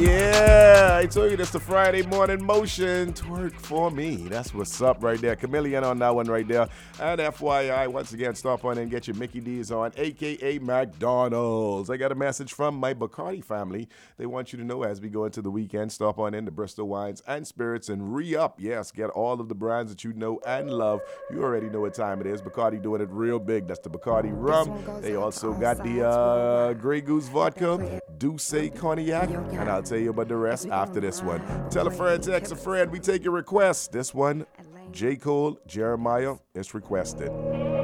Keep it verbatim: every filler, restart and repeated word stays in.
Yeah, I told you that's the Friday morning motion. Twerk for me. That's what's up right there. Chameleon on that one right there. And F Y I, once again, stop on and get your Mickey D's on, a k a. McDonald's. I got a message from my Bacardi family. They want you to know as we go into the weekend, stop on in to Bristol Wines and Spirits and re-up. Yes, get all of the brands that you know and love. You already know what time it is. Bacardi doing it real big. That's the Bacardi rum. They also got the uh, Grey Goose vodka, Douce Cognac, and I'll tell you about the rest after this one. Tell a friend, text a friend, we take your requests. This one, J. Cole, Jeremiah, is requested.